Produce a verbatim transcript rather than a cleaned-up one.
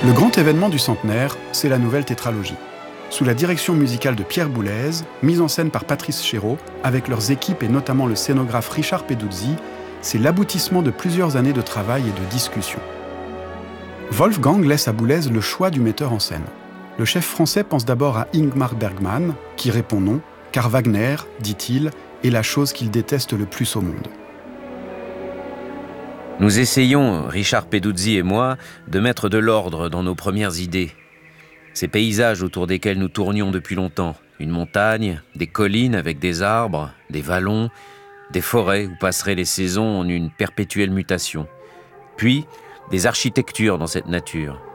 Le grand événement du centenaire, c'est la nouvelle tétralogie. Sous la direction musicale de Pierre Boulez, mise en scène par Patrice Chéreau, avec leurs équipes et notamment le scénographe Richard Peduzzi, c'est l'aboutissement de plusieurs années de travail et de discussion. Wolfgang laisse à Boulez le choix du metteur en scène. Le chef français pense d'abord à Ingmar Bergman, qui répond non, car Wagner, dit-il, est la chose qu'il déteste le plus au monde. Nous essayons, Richard Peduzzi et moi, de mettre de l'ordre dans nos premières idées. Ces paysages autour desquels nous tournions depuis longtemps, une montagne, des collines avec des arbres, des vallons, des forêts où passeraient les saisons en une perpétuelle mutation. Puis, des architectures dans cette nature,